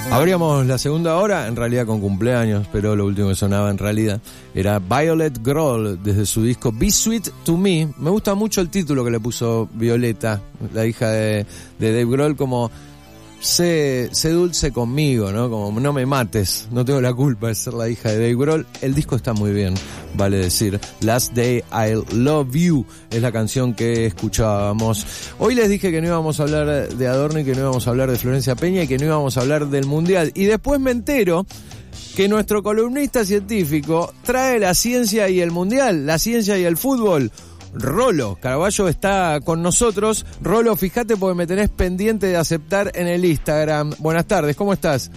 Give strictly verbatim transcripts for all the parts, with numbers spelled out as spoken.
Abríamos la segunda hora, en realidad con cumpleaños, pero lo último que sonaba en realidad era Violet Grohl, desde su disco Be Sweet to Me. Me gusta mucho el título que le puso Violeta, la hija de, de Dave Grohl, como sé, sé dulce conmigo, ¿no? Como no me mates, no tengo la culpa de ser la hija de Dave Grohl. El disco está muy bien, vale decir. Last Day I'll Love You es la canción que escuchábamos. Hoy les dije que no íbamos a hablar de Adorno y que no íbamos a hablar de Florencia Peña y que no íbamos a hablar del Mundial. Y después me entero que nuestro columnista científico trae la ciencia y el Mundial, la ciencia y el fútbol. Rolo Caraballo está con nosotros. Rolo, fíjate porque me tenés pendiente de aceptar en el Instagram. Buenas tardes, ¿cómo estás?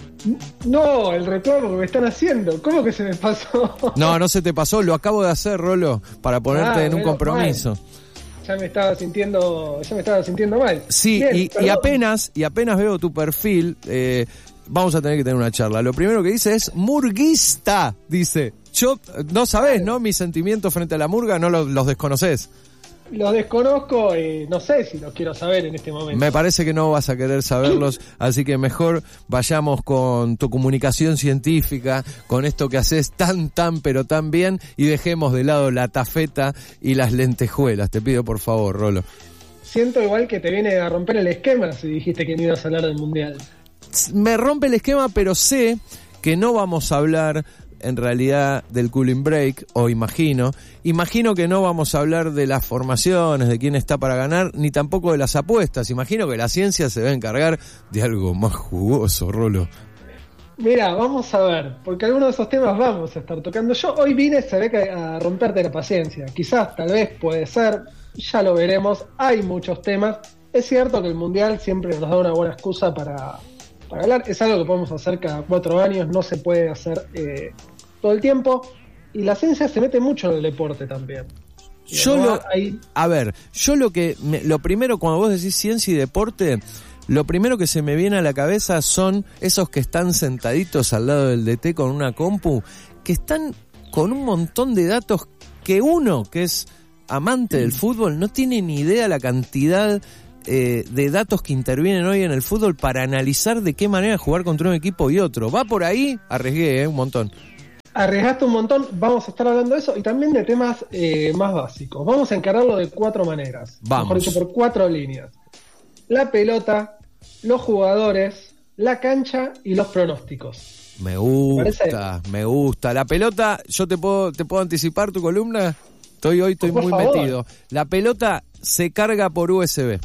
No, el reclamo que me están haciendo, ¿cómo que se me pasó? No, no se te pasó, lo acabo de hacer, Rolo, para ponerte ah, en un compromiso. Mal. Ya me estaba sintiendo, ya me estaba sintiendo mal. Sí, Bien, y, y apenas, y apenas veo tu perfil, eh, vamos a tener que tener una charla. Lo primero que dice es murguista, dice. Yo, no sabés, ¿no? Mis sentimientos frente a la murga, no los, los desconocés. Los desconozco y no sé si los quiero saber en este momento. Me parece que no vas a querer saberlos, así que mejor vayamos con tu comunicación científica, con esto que haces tan, tan, pero tan bien, y dejemos de lado la tafeta y las lentejuelas. Te pido por favor, Rolo. Siento igual que te viene a romper el esquema si dijiste que no ibas a hablar del Mundial. Me rompe el esquema, pero sé que no vamos a hablar en realidad del cooling break, o imagino, imagino que no vamos a hablar de las formaciones, de quién está para ganar, ni tampoco de las apuestas. Imagino que la ciencia se va a encargar de algo más jugoso, Rolo. Mira, vamos a ver, porque algunos de esos temas vamos a estar tocando. Yo hoy vine, se ve que a romperte la paciencia. Quizás, tal vez, puede ser, ya lo veremos. Hay muchos temas. Es cierto que el Mundial siempre nos da una buena excusa para, para hablar. Es algo que podemos hacer cada cuatro años, no se puede hacer eh, todo el tiempo, y la ciencia se mete mucho en el deporte también. Yo lo, hay... A ver, yo lo que, me, lo primero cuando vos decís ciencia y deporte, lo primero que se me viene a la cabeza son esos que están sentaditos al lado del D T con una compu, que están con un montón de datos que uno, que es amante del fútbol, no tiene ni idea la cantidad eh, de datos que intervienen hoy en el fútbol para analizar de qué manera jugar contra un equipo y otro. Va por ahí, arriesgué, eh, un montón. Arriesgaste un montón, vamos a estar hablando de eso y también de temas eh, más básicos. Vamos a encararlo de cuatro maneras. Vamos. Mejor dicho, por cuatro líneas. La pelota, los jugadores, la cancha y los pronósticos. Me gusta, me gusta. La pelota, yo te puedo, te puedo anticipar tu columna. Estoy hoy, estoy por muy favor. metido. La pelota se carga por U S B.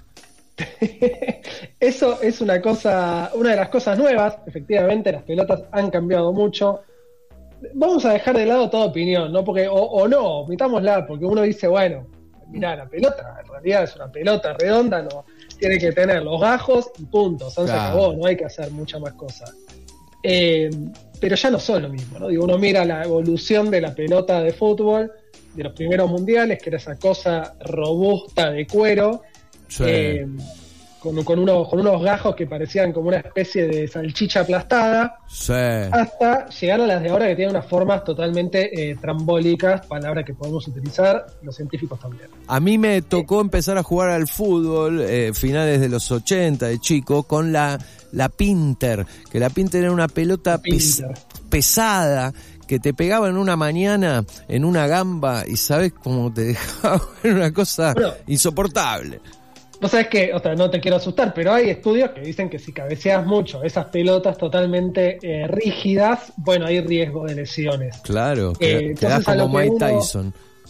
Eso es una cosa, una de las cosas nuevas. Efectivamente, las pelotas han cambiado mucho. Vamos a dejar de lado toda opinión, ¿no? Porque, o, o no, omitámosla, porque uno dice, bueno, mirá, la pelota en realidad es una pelota redonda, no tiene que tener los gajos y puntos, se claro. acabó, no hay que hacer mucha más cosa. Eh, pero ya no son lo mismo, ¿no? Digo, uno mira la evolución de la pelota de fútbol, de los primeros mundiales, que era esa cosa robusta de cuero, sí. eh, Con, con, unos, con unos gajos que parecían como una especie de salchicha aplastada, sí. hasta llegar a las de ahora que tienen unas formas totalmente eh, trambólicas, palabra que podemos utilizar los científicos también. A mí me tocó eh. empezar a jugar al fútbol eh, finales de los ochenta de chico con la, la Pinter, que la Pinter era una pelota pes, pesada, que te pegaba en una mañana en una gamba y sabes cómo te dejaba en una cosa bueno, insoportable. Vos sabés que, o sea, no te quiero asustar, pero hay estudios que dicen que si cabeceas mucho esas pelotas totalmente eh, rígidas, bueno, hay riesgo de lesiones. Claro, que eh, quedás como Mike Tyson.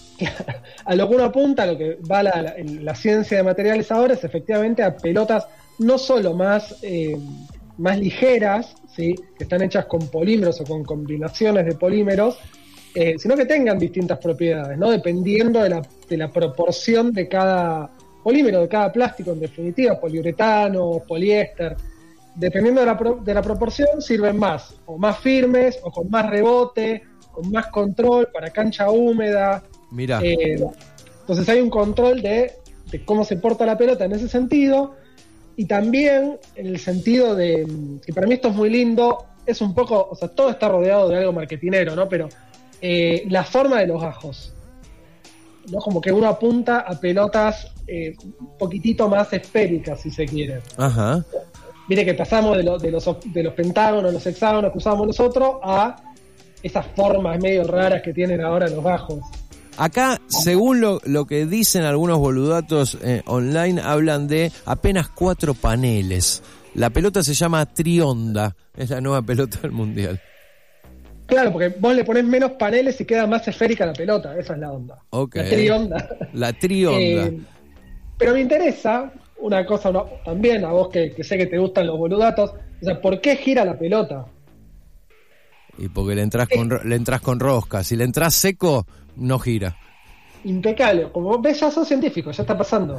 A lo que uno apunta, a lo que va la, la, la ciencia de materiales ahora, es efectivamente a pelotas no solo más, eh, más ligeras, ¿sí? Que están hechas con polímeros o con combinaciones de polímeros, eh, sino que tengan distintas propiedades, ¿no? Dependiendo de la, de la proporción de cada polímero, de cada plástico, en definitiva, poliuretano, poliéster, dependiendo de la, pro, de la proporción, sirven más, o más firmes, o con más rebote, con más control para cancha húmeda. Mirá. Eh, entonces hay un control de, de cómo se porta la pelota en ese sentido, y también en el sentido de, que para mí esto es muy lindo, es un poco, o sea, todo está rodeado de algo marketinero, ¿no? Pero eh, la forma de los gajos, ¿no? Como que uno apunta a pelotas eh, un poquitito más esféricas, si se quiere. Ajá. Mire que pasamos de, lo, de, los, de los pentágonos, los hexágonos que usamos nosotros, a esas formas medio raras que tienen ahora los bajos. Acá, según lo, lo que dicen algunos boludatos eh, online, hablan de apenas cuatro paneles. La pelota se llama trionda, es la nueva pelota del mundial. Claro, porque vos le ponés menos paneles y queda más esférica la pelota, esa es la onda. Okay. La trionda. La trionda. Eh, pero me interesa una cosa no, también, a vos que, que sé que te gustan los boludatos, o sea, ¿por qué gira la pelota? Y porque le entras con, le entras con rosca, si le entras seco, no gira. Impecable, como ves ya sos científico, ya está pasando.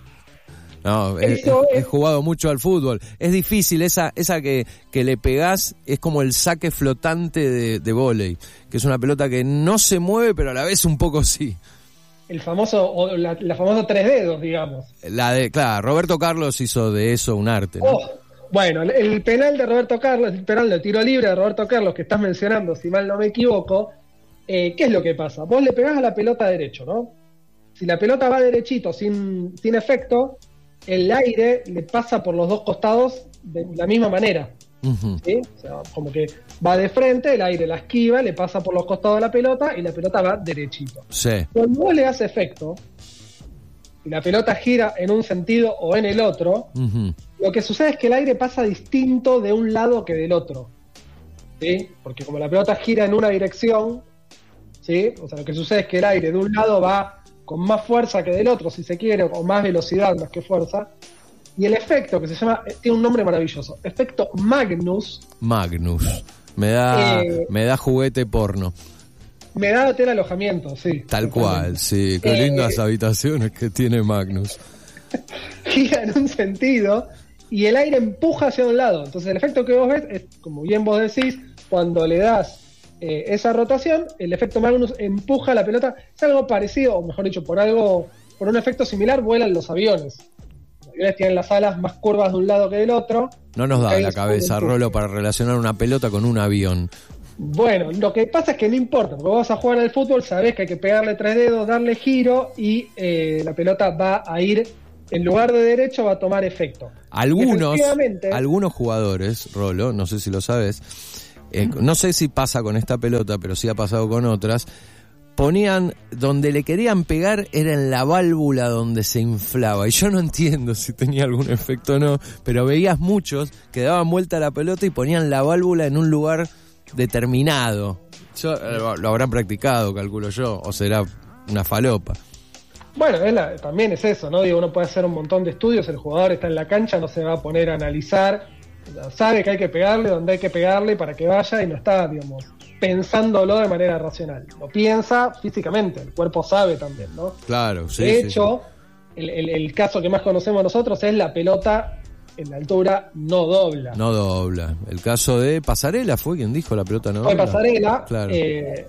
No, he, he, he jugado mucho al fútbol. Es difícil, esa esa que, que le pegás es como el saque flotante de, de vóley, que es una pelota que no se mueve, pero a la vez un poco sí. El famoso, o la, la famosa tres dedos, digamos. La de, claro, Roberto Carlos hizo de eso un arte, ¿no? Oh, bueno, el, el penal de Roberto Carlos, el penal de tiro libre de Roberto Carlos que estás mencionando, si mal no me equivoco, eh, ¿qué es lo que pasa? Vos le pegás a la pelota derecho, ¿no? Si la pelota va derechito, sin, sin efecto, el aire le pasa por los dos costados de la misma manera. Uh-huh. ¿Sí? O sea, como que va de frente, el aire la esquiva, le pasa por los costados de la pelota y la pelota va derechito. Sí. Cuando vos le das efecto y la pelota gira en un sentido o en el otro, uh-huh, lo que sucede es que el aire pasa distinto de un lado que del otro. ¿Sí? Porque como la pelota gira en una dirección, ¿sí? O sea, lo que sucede es que el aire de un lado va con más fuerza que del otro, si se quiere, o más velocidad más que fuerza. Y el efecto, que se llama, tiene un nombre maravilloso, efecto Magnus. Magnus. Me da, eh, me da juguete porno. Me da hotel alojamiento, sí. Tal cual, sí. Qué eh, lindas habitaciones que tiene Magnus. Gira en un sentido y el aire empuja hacia un lado. Entonces el efecto que vos ves es, como bien vos decís, cuando le das eh, esa rotación, el efecto Magnus empuja la pelota. Es algo parecido, o mejor dicho, por algo, por un efecto similar vuelan los aviones. Los aviones tienen las alas más curvas de un lado que del otro. No nos da la cabeza, Rolo, para relacionar una pelota con un avión. Bueno, lo que pasa es que no importa, porque vos vas a jugar al fútbol, sabés que hay que pegarle tres dedos, darle giro y eh, la pelota va a ir, en lugar de derecho, va a tomar efecto. Algunos, algunos jugadores, Rolo, no sé si lo sabes, eh, no sé si pasa con esta pelota, pero sí ha pasado con otras, ponían, donde le querían pegar era en la válvula donde se inflaba, y yo no entiendo si tenía algún efecto o no, pero veías muchos que daban vuelta a la pelota y ponían la válvula en un lugar determinado. Yo, eh, lo habrán practicado, calculo yo, o será una falopa. Bueno, es la, también es eso, ¿no? Digo, uno puede hacer un montón de estudios, el jugador está en la cancha, no se va a poner a analizar, sabe que hay que pegarle donde hay que pegarle para que vaya y no está, digamos, pensándolo de manera racional. Lo piensa físicamente, el cuerpo sabe también, ¿no? Claro, sí. De hecho, sí. El, el, el caso que más conocemos nosotros es la pelota en la altura no dobla. No dobla. El caso de Pasarela fue quien dijo la pelota no fue dobla. Fue Pasarela. Claro. Eh,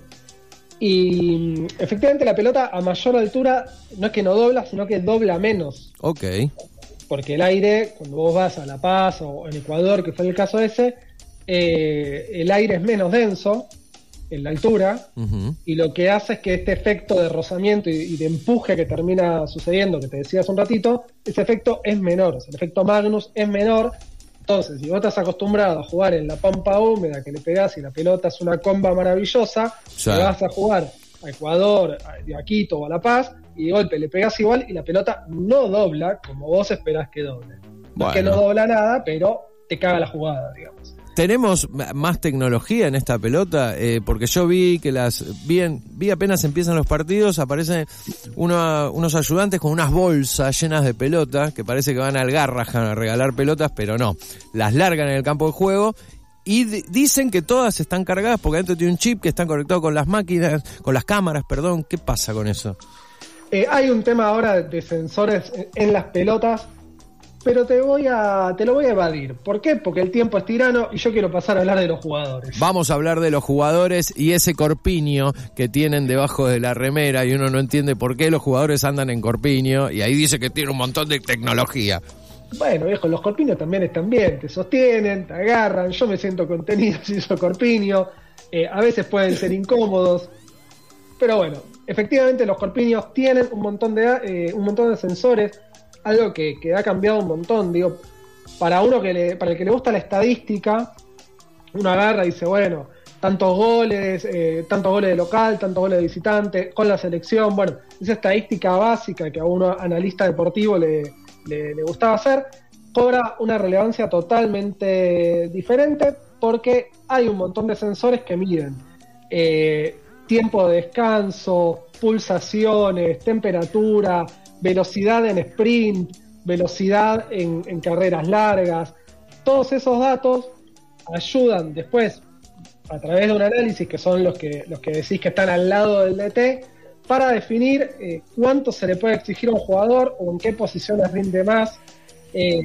y efectivamente la pelota a mayor altura no es que no dobla, sino que dobla menos. Ok. Porque el aire, cuando vos vas a La Paz o en Ecuador, que fue el caso ese, eh, el aire es menos denso en la altura, uh-huh, y lo que hace es que este efecto de rozamiento y, y de empuje que termina sucediendo, que te decía hace un ratito, ese efecto es menor, o sea, el efecto Magnus es menor. Entonces, si vos estás acostumbrado a jugar en la pampa húmeda, que le pegás y la pelota es una comba maravillosa, sí, te vas a jugar a Ecuador, a, a Quito o a La Paz, y de golpe le pegás igual y la pelota no dobla como vos esperás que doble. No bueno. es que no dobla nada, pero te caga la jugada, digamos. ¿Tenemos más tecnología en esta pelota? Eh, porque yo vi que las... Vi, en, vi apenas empiezan los partidos, aparecen uno, unos ayudantes con unas bolsas llenas de pelotas, que parece que van al Garrahan a regalar pelotas, pero no. Las largan en el campo de juego y d- dicen que todas están cargadas porque adentro tiene un chip que están conectados con las máquinas, con las cámaras, perdón. ¿Qué pasa con eso? Eh, hay un tema ahora de sensores en las pelotas, pero te voy a te lo voy a evadir. ¿Por qué? Porque el tiempo es tirano y yo quiero pasar a hablar de los jugadores. Vamos a hablar de los jugadores y ese corpiño que tienen debajo de la remera y uno no entiende por qué los jugadores andan en corpiño y ahí dice que tiene un montón de tecnología. Bueno, viejo, los corpiños también están bien, te sostienen, te agarran, yo me siento contenido si uso corpiño, eh, a veces pueden ser incómodos, pero bueno, efectivamente los corpiños tienen un montón de eh, un montón de sensores. Algo que, que ha cambiado un montón, digo, para uno que le, para el que le gusta la estadística, uno agarra y dice, bueno, tantos goles, eh, tantos goles de local, tantos goles de visitante, con la selección, bueno, esa estadística básica que a uno analista deportivo le, le, le gustaba hacer, cobra una relevancia totalmente diferente porque hay un montón de sensores que miden eh, tiempo de descanso, pulsaciones, temperatura, velocidad en sprint, velocidad en, en carreras largas. Todos esos datos ayudan después, a través de un análisis, que son los que, los que decís que están al lado del D T, para definir eh, cuánto se le puede exigir a un jugador o en qué posiciones rinde más. Eh,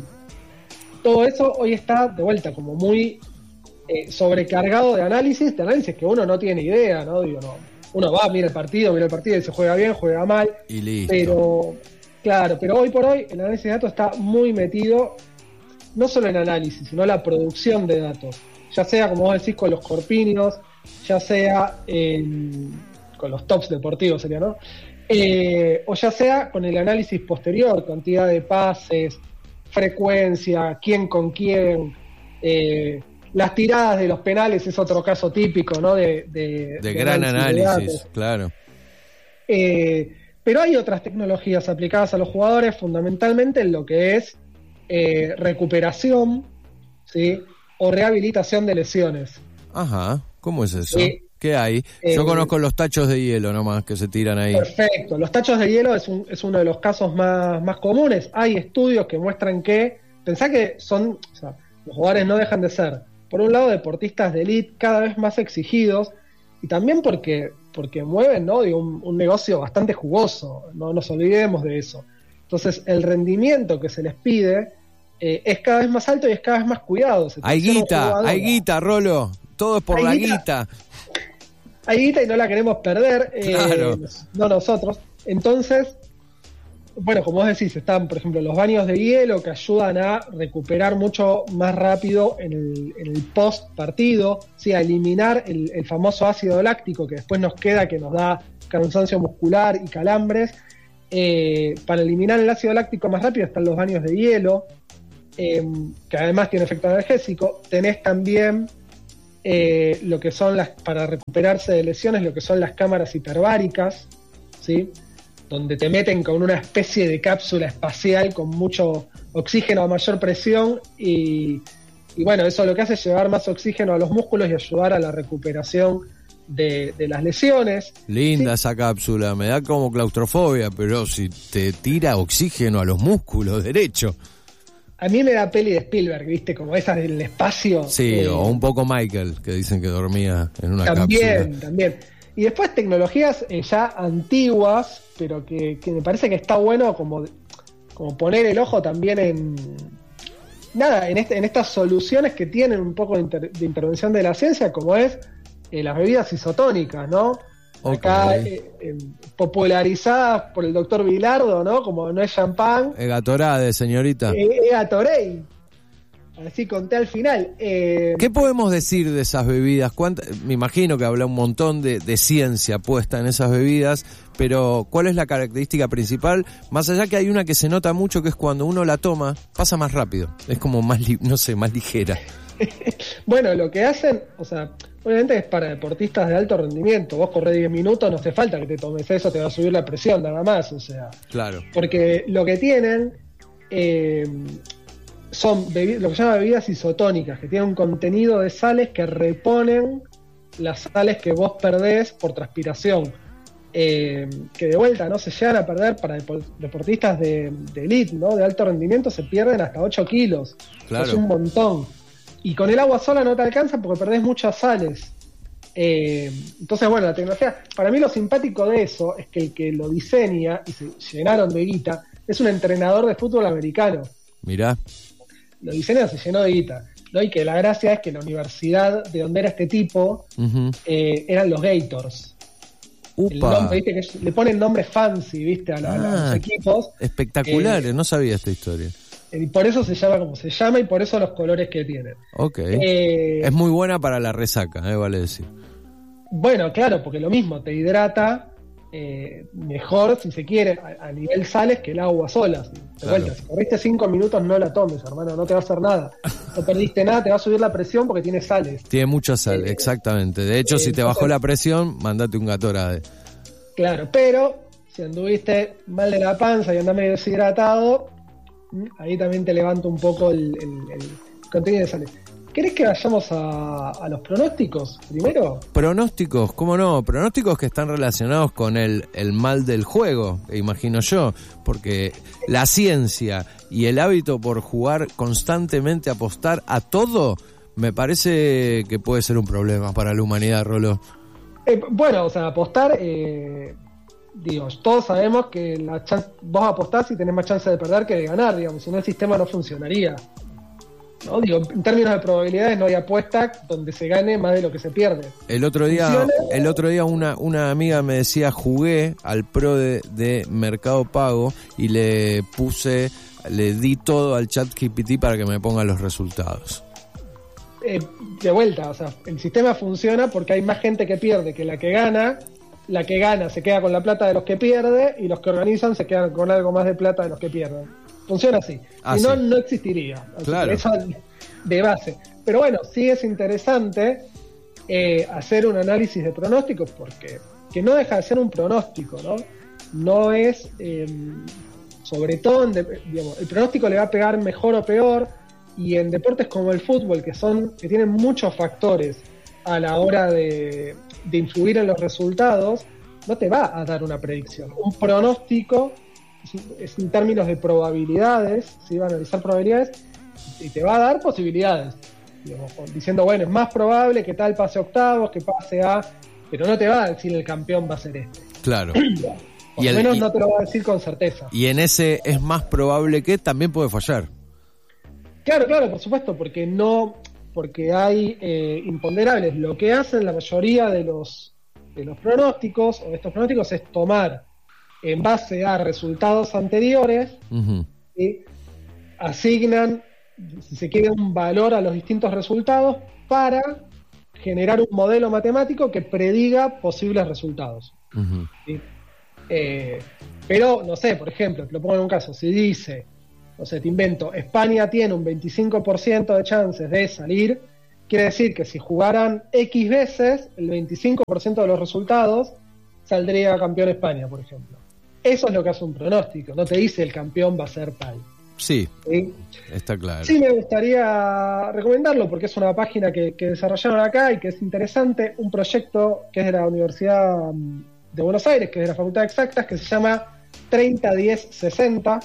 todo eso hoy está de vuelta como muy eh, sobrecargado de análisis, de análisis que uno no tiene idea, ¿no? Digo, no, uno va, mira el partido, mira el partido y se juega bien, juega mal, y listo. Pero, claro, pero hoy por hoy el análisis de datos está muy metido, no solo en análisis, sino en la producción de datos, ya sea, como vos decís, con los corpiños, ya sea en, con los tops deportivos sería, ¿no? Eh, o ya sea con el análisis posterior, cantidad de pases, frecuencia, quién con quién, eh, las tiradas de los penales es otro caso típico, ¿no? De, de, de, de gran análisis, análisis claro. Eh, pero hay otras tecnologías aplicadas a los jugadores, fundamentalmente en lo que es eh, recuperación, ¿sí? O rehabilitación de lesiones. Ajá, ¿cómo es eso? Sí. ¿Qué hay? Yo eh, conozco los tachos de hielo nomás que se tiran ahí. Perfecto, los tachos de hielo es, un, es uno de los casos más, más comunes. Hay estudios que muestran que, pensá que son, o sea, los jugadores no dejan de ser, por un lado, deportistas de élite cada vez más exigidos, y también porque, porque mueven, ¿no? Digo, un, un negocio bastante jugoso, no nos olvidemos de eso. Entonces, el rendimiento que se les pide eh, es cada vez más alto y es cada vez más cuidado. Se hay guita, hay guita, Rolo, todo es por hay la guita. guita. Hay guita y no la queremos perder, eh, claro. no nosotros. Entonces, bueno, como vos decís, están, por ejemplo, los baños de hielo que ayudan a recuperar mucho más rápido en el, en el post partido, ¿sí? A eliminar el, el famoso ácido láctico que después nos queda, que nos da cansancio muscular y calambres. Eh, para eliminar el ácido láctico más rápido están los baños de hielo, eh, que además tiene efecto analgésico. Tenés también eh, lo que son las, para recuperarse de lesiones, lo que son las cámaras hiperbáricas, ¿sí? Donde te meten con una especie de cápsula espacial con mucho oxígeno a mayor presión y, y bueno, eso lo que hace es llevar más oxígeno a los músculos y ayudar a la recuperación de, de las lesiones. Linda, ¿sí? Esa Sí. cápsula, me da como claustrofobia, pero si te tira oxígeno a los músculos, derecho. A mí me da peli de Spielberg, ¿viste? Como esas del espacio. Sí, eh, o un poco Michael, que dicen que dormía en una también, cápsula. También, también. Y después tecnologías eh, ya antiguas, pero que, que me parece que está bueno como, como poner el ojo también en nada, en, este, en estas soluciones que tienen un poco de, inter, de intervención de la ciencia, como es eh, las bebidas isotónicas, ¿no? Okay. Acá eh, eh, popularizadas por el doctor Bilardo, ¿no? Como no es champán. Eh, Gatorade, señorita. Eh, eh, Gatorade. Así conté al final. Eh, ¿Qué podemos decir de esas bebidas? ¿Cuánta, me imagino que habla un montón de, de ciencia puesta en esas bebidas, pero ¿cuál es la característica principal? Más allá que hay una que se nota mucho, que es cuando uno la toma, pasa más rápido. Es como más, li, no sé, más ligera. Bueno, lo que hacen, o sea, obviamente es para deportistas de alto rendimiento. Vos corres diez minutos, no hace falta que te tomes eso, te va a subir la presión nada más, o sea. Claro. Porque lo que tienen... Eh, son bebidas, lo que se llama bebidas isotónicas, que tienen un contenido de sales que reponen las sales que vos perdés por transpiración, eh, que de vuelta no se llegan a perder para deportistas de, de elite, ¿no? De alto rendimiento, se pierden hasta ocho kilos. Claro. Es un montón, y con el agua sola no te alcanza porque perdés muchas sales. Eh, entonces, bueno, la tecnología, para mí lo simpático de eso es que el que lo diseña y se llenaron de guita es un entrenador de fútbol americano. Mirá. Lo diseña, se llenó de guita, ¿no? Y que la gracia es que la universidad de donde era este tipo uh-huh. eh, eran los Gators. Upa. El nombre, ¿viste? Que le ponen nombres fancy, ¿viste? A, la, ah, a los equipos. Espectaculares, eh, no sabía esta historia. Y por eso se llama como se llama y por eso los colores que tienen. Ok. Eh, es muy buena para la resaca, eh, vale decir. Bueno, claro, porque lo mismo, te hidrata eh, mejor, si se quiere, a, a nivel sales que el agua sola. De Claro. vuelta, si corriste cinco minutos, no la tomes, hermano, no te va a hacer nada. No perdiste nada, te va a subir la presión porque tiene sales. Tiene mucha sal, Eh, exactamente. De hecho, eh, si te bajó entonces- la presión, mandate un Gatorade. Claro, pero si anduviste mal de la panza y andás medio deshidratado, ahí también te levanto un poco el, el- el contenido de sales. ¿Querés que vayamos a, a los pronósticos primero? Pronósticos, ¿cómo no? Pronósticos que están relacionados con el, el mal del juego, imagino yo, porque la ciencia y el hábito por jugar constantemente, apostar a todo, me parece que puede ser un problema para la humanidad, Rolo. Eh, bueno, o sea, apostar, eh, digo, todos sabemos que la chance, vos apostás y tenés más chance de perder que de ganar, digamos, si no el sistema no funcionaría. ¿No? Digo, en términos de probabilidades no hay apuesta donde se gane más de lo que se pierde. El otro día, ¿Funciona? el otro día una, una amiga me decía, jugué al pro de, de Mercado Pago y le puse, le di todo al chat G P T para que me ponga los resultados. Eh, de vuelta, o sea, el sistema funciona porque hay más gente que pierde que la que gana. La que gana se queda con la plata de los que pierde y los que organizan se quedan con algo más de plata de los que pierden. Funciona así. Ah, si no, sí. no existiría. Así Claro. que eso de base. Pero bueno, sí es interesante eh, hacer un análisis de pronósticos porque que no deja de ser un pronóstico, ¿no? No es, eh, sobre todo, en de- digamos, el pronóstico le va a pegar mejor o peor, y en deportes como el fútbol, que son que tienen muchos factores a la hora de, de influir en los resultados, no te va a dar una predicción. Un pronóstico es, es en términos de probabilidades, ¿sí? Va a analizar probabilidades y te va a dar posibilidades. Digamos, diciendo, bueno, es más probable que tal pase a octavos, que pase a... Pero no te va a decir el campeón va a ser este. Claro. Por Y lo el- menos y- no te lo va a decir con certeza. Y en ese es más probable que también puede fallar. Claro, claro, por supuesto, porque no, porque hay eh, imponderables. Lo que hacen la mayoría de los de los pronósticos o de estos pronósticos es tomar en base a resultados anteriores, Ujú. ¿sí? Asignan, si se quiere, un valor a los distintos resultados para generar un modelo matemático que prediga posibles resultados. Ujú. ¿Sí? Eh, pero, no sé, por ejemplo, te lo pongo en un caso, si dice, no sé, te invento, España tiene un veinticinco por ciento de chances de salir, quiere decir que si jugaran X veces, el veinticinco por ciento de los resultados saldría campeón España, por ejemplo. Eso es lo que hace un pronóstico, no te dice el campeón va a ser tal. Sí, ¿Sí? está claro. Sí, me gustaría recomendarlo porque es una página que, que desarrollaron acá y que es interesante, un proyecto que es de la Universidad mm, de Buenos Aires, que es de la Facultad de Exactas, que se llama treinta diez sesenta,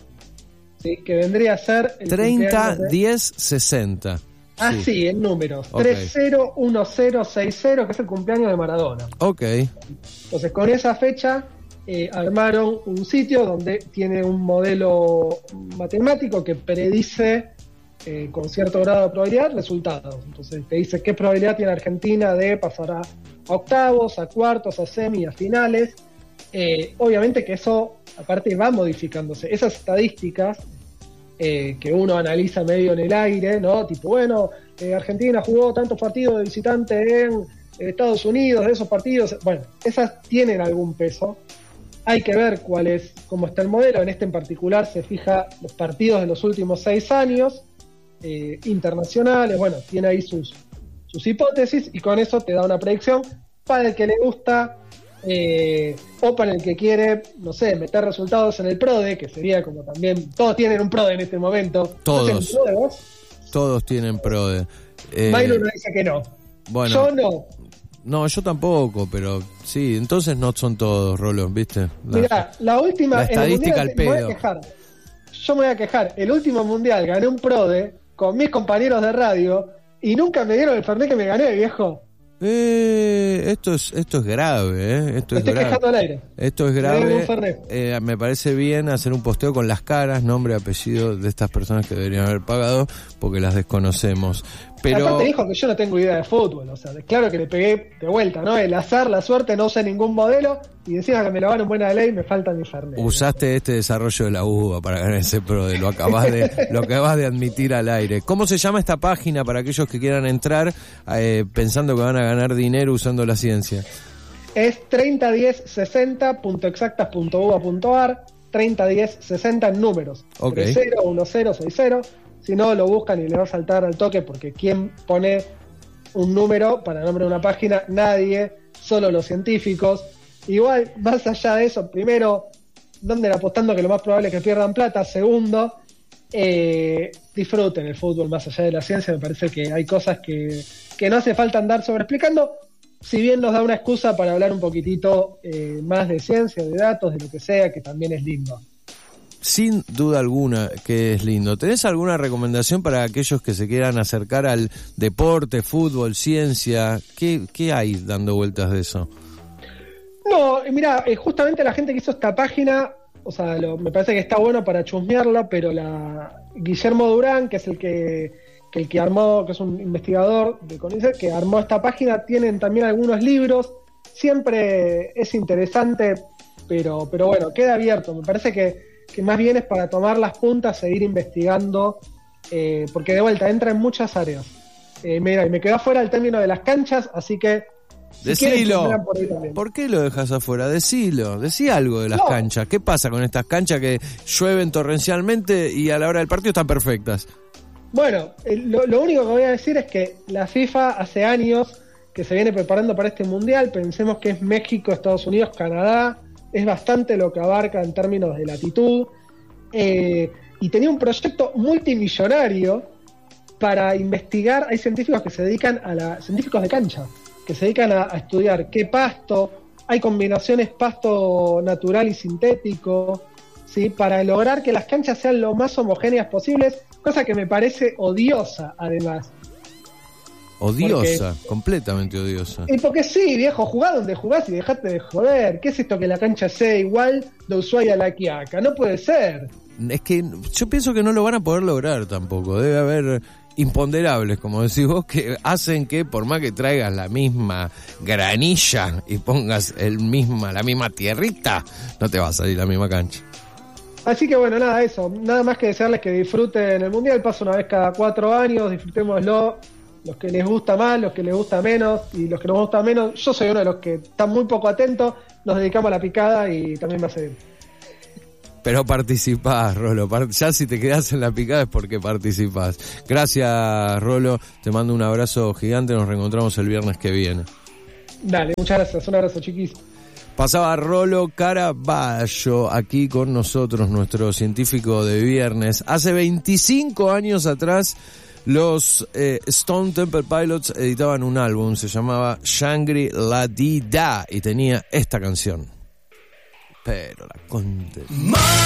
¿sí? Que vendría a ser el treinta, cumpleaños de- diez, sesenta. Ah, Sí. sí, en números, Ok. tres cero uno cero seis cero, que es el cumpleaños de Maradona. Ok. Entonces, con esa fecha eh, armaron un sitio donde tiene un modelo matemático que predice eh, con cierto grado de probabilidad resultados. Entonces, te dice qué probabilidad tiene Argentina de pasar a, a octavos, a cuartos, a semi, a finales. Eh, obviamente que eso, aparte, va modificándose. Esas estadísticas eh, que uno analiza medio en el aire, ¿no? Tipo, bueno, eh, Argentina jugó tantos partidos de visitante en Estados Unidos, de esos partidos, bueno, esas tienen algún peso. Hay que ver cuál es, cómo está el modelo. En este en particular se fija los partidos de los últimos seis años, eh, internacionales, bueno, tiene ahí sus, sus hipótesis y con eso te da una predicción para el que le gusta eh, o para el que quiere, no sé, meter resultados en el PRODE, que sería como también, todos tienen un PRODE en este momento. Todos. ¿No tienen PRODE vos? Todos tienen PRODE. Eh, Milo nos dice que no. bueno, Yo no. no, yo tampoco, pero sí, entonces no son todos, Rolo, ¿viste? La- Mirá, la última. la en el estadística mundial, al me voy a pedo. quejar. Yo me voy a quejar. El último mundial gané un PRODE con mis compañeros de radio y nunca me dieron el Fernet que me gané, viejo. Eh, esto es esto es grave, ¿eh? Esto Me es estoy grave. quejando al aire. Esto es Me deben grave. un Fernet. Eh, me parece bien hacer un posteo con las caras, nombre, apellido de estas personas que deberían haber pagado, porque las desconocemos. Pero Aparte dijo que yo no tengo idea de fútbol, o sea, claro que le pegué de vuelta, ¿no? El azar, la suerte, no usé ningún modelo y encima que me lavaron buena ley me falta mi Fernet. usaste este desarrollo de la uva para ganar ese PRODE, lo acabas de, lo acabas de admitir al aire. ¿Cómo se llama esta página para aquellos que quieran entrar eh, pensando que van a ganar dinero usando la ciencia? es treinta diez sesenta punto exactas punto uva punto ar, treinta diez sesenta en números, okay. cero uno cero seis cero. Si no, lo buscan y le va a saltar al toque, porque ¿quién pone un número para el nombre de una página? Nadie, solo los científicos. Igual, más allá de eso, primero, ¿dónde apostando que lo más probable es que pierdan plata? Segundo, eh, disfruten el fútbol más allá de la ciencia. Me parece que hay cosas que, que no hace falta andar sobreexplicando, si bien nos da una excusa para hablar un poquitito eh, más de ciencia, de datos, de lo que sea, que también es lindo. Sin duda alguna que es lindo. ¿Tenés alguna recomendación para aquellos que se quieran acercar al deporte, fútbol, ciencia? ¿Qué, qué hay dando vueltas de eso? No, mira, eh, justamente la gente que hizo esta página, o sea, lo, me parece que está bueno para chusmearla, pero la Guillermo Durán, que es el que, que el que armó, que es un investigador de CONICET, que armó esta página, tienen también algunos libros. Siempre es interesante, pero, pero bueno, queda abierto. Me parece que que más bien es para tomar las puntas e ir investigando, eh, porque de vuelta entra en muchas áreas. Eh, mira, y me quedó afuera el término de las canchas, así que... Si Decilo. quieren, por, ¿Por qué lo dejas afuera? Decilo. Decí algo de las no. canchas. ¿Qué pasa con estas canchas que llueven torrencialmente y a la hora del partido están perfectas? Bueno, eh, lo, lo único que voy a decir es que la FIFA hace años que se viene preparando para este mundial. Pensemos que es México, Estados Unidos, Canadá. Es bastante lo que abarca en términos de latitud, eh, y tenía un proyecto multimillonario para investigar. Hay científicos que se dedican a la, científicos de cancha, que se dedican a, a estudiar qué pasto, hay combinaciones pasto natural y sintético, ¿sí? Para lograr que las canchas sean lo más homogéneas posibles, cosa que me parece odiosa además. Odiosa, porque, completamente odiosa. Y porque sí, viejo, jugá donde jugás y dejate de joder. ¿Qué es esto que la cancha sea igual de Ushuaia a La Quiaca? No puede ser. Es que yo pienso que no lo van a poder lograr tampoco. Debe haber imponderables, como decís vos, que hacen que por más que traigas la misma granilla y pongas el misma, la misma tierrita, no te va a salir la misma cancha. Así que bueno, nada, eso. Nada más que desearles que disfruten el Mundial. Pasa una vez cada cuatro años, disfrutémoslo. Los que les gusta más, los que les gusta menos, y los que nos gusta menos. Yo soy uno de los que están muy poco atentos, nos dedicamos a la picada y también me hace bien. Pero participás, Rolo. Ya si te quedás en la picada es porque participás. Gracias, Rolo. Te mando un abrazo gigante. Nos reencontramos el viernes que viene. Dale, muchas gracias. Un abrazo, chiquis. Pasaba Rolo Caraballo aquí con nosotros, nuestro científico de viernes. Hace veinticinco años atrás, los eh, Stone Temple Pilots editaban un álbum, se llamaba Shangri-La Di Da y tenía esta canción. Pero la conte...